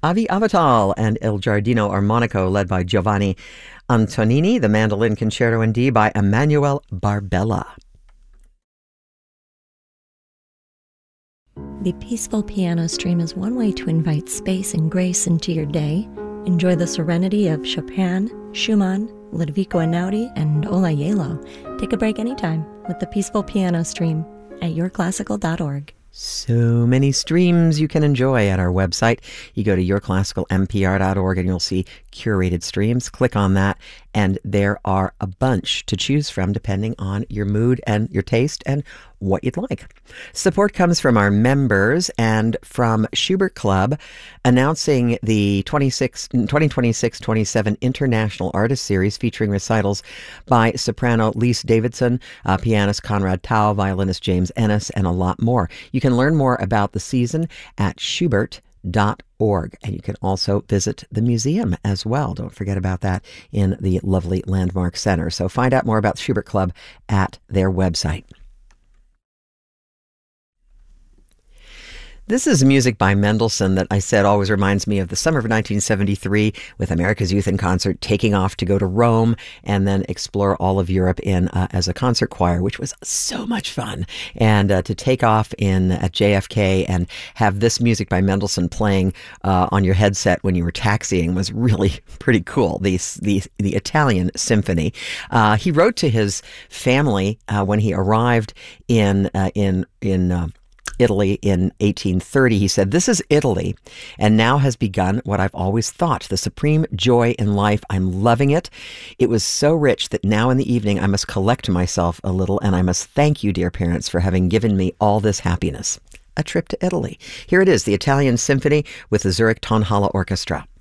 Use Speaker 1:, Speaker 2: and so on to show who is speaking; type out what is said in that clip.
Speaker 1: Avi Avital and Il Giardino Armonico, led by Giovanni Antonini. The Mandolin Concerto in D by Emanuele Barbella.
Speaker 2: The Peaceful Piano Stream is one way to invite space and grace into your day. Enjoy the serenity of Chopin, Schumann, Ludovico Einaudi, and Ola Yelo. Take a break anytime with the Peaceful Piano Stream at yourclassical.org.
Speaker 1: So many streams you can enjoy at our website. You go to yourclassicalmpr.org and you'll see curated streams. Click on that, and there are a bunch to choose from depending on your mood and your taste and what you'd like. Support comes from our members and from Schubert Club, announcing the 2026-27 International Artist Series featuring recitals by soprano Lise Davidson, pianist Conrad Tao, violinist James Ennis, and a lot more. You can learn more about the season at schubert.org, and you can also visit the museum as well. Don't forget about that in the lovely Landmark Center. So find out more about Schubert Club at their website. This is music by Mendelssohn that I said always reminds me of the summer of 1973 with America's Youth in Concert taking off to go to Rome and then explore all of Europe as a concert choir, which was so much fun. And to take off at JFK and have this music by Mendelssohn playing on your headset when you were taxiing was really pretty cool. The Italian Symphony. He wrote to his family when he arrived in Italy in 1830. He said, "This is Italy, and now has begun what I've always thought, the supreme joy in life. I'm loving it. It was so rich that now in the evening I must collect myself a little, and I must thank you, dear parents, for having given me all this happiness." A trip to Italy. Here it is, the Italian Symphony with the Zurich Tonhalle Orchestra.